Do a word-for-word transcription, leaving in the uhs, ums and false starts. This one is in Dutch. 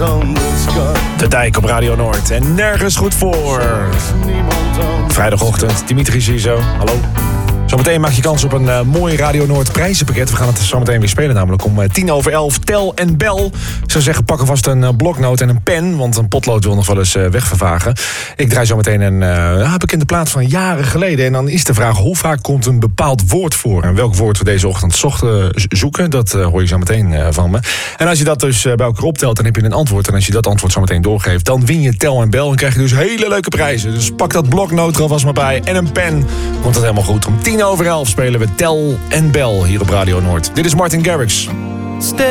De Dijk op Radio Noord. En nergens goed voor. Vrijdagochtend, Dimitri Ziezo. Hallo. Zometeen maak je kans op een uh, mooi Radio Noord prijzenpakket. We gaan het zometeen weer spelen, namelijk om uh, tien over elf. Tel en bel. Ik zou zeggen, pak alvast een uh, bloknoot en een pen, want een potlood wil nog wel eens uh, wegvervagen. Ik draai zometeen een uh, bekende plaat van jaren geleden. En dan is de vraag, hoe vaak komt een bepaald woord voor? En welk woord we deze ochtend zochten, zoeken, dat uh, hoor je zo meteen uh, van me. En als je dat dus uh, bij elkaar optelt, dan heb je een antwoord. En als je dat antwoord zo meteen doorgeeft, dan win je tel en bel. En krijg je dus hele leuke prijzen. Dus pak dat bloknoot er alvast maar bij. En een pen. Komt het helemaal goed. Om tien over elf spelen we Tel en Bel hier op Radio Noord. Dit is Martin Garrix.